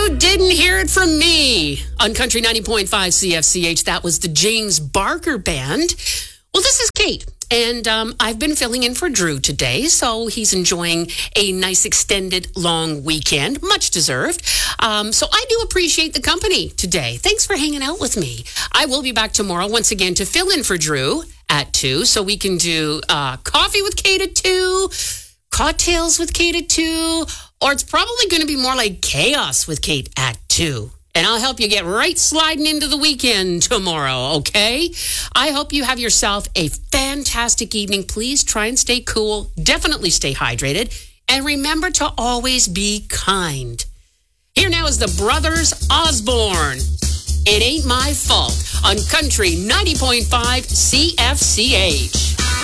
you didn't hear it from me on Country 90.5 CFCH, that was the James Barker Band. Well, this is Kate, and I've been filling in for Drew today, so he's enjoying a nice extended long weekend, much deserved. So I do appreciate the company today. Thanks for hanging out with me. I will be back tomorrow once again to fill in for Drew at 2, so we can do coffee with Kate at 2, cocktails with Kate at 2, or it's probably going to be more like chaos with Kate at 2. And I'll help you get right sliding into the weekend tomorrow, okay? I hope you have yourself a fantastic evening. Please try and stay cool. Definitely stay hydrated. And remember to always be kind. Here now is the Brothers Osborne. It Ain't My Fault on Country 90.5 CFCH.